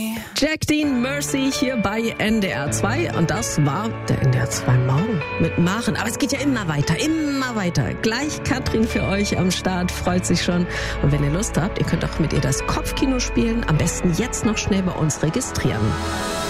Jack Dean, Mercy hier bei NDR 2 und das war der NDR 2 Morgen mit Maren. Aber es geht ja immer weiter, immer weiter. Gleich Katrin für euch am Start, freut sich schon. Und wenn ihr Lust habt, ihr könnt auch mit ihr das Kopfkino spielen. Am besten jetzt noch schnell bei uns registrieren.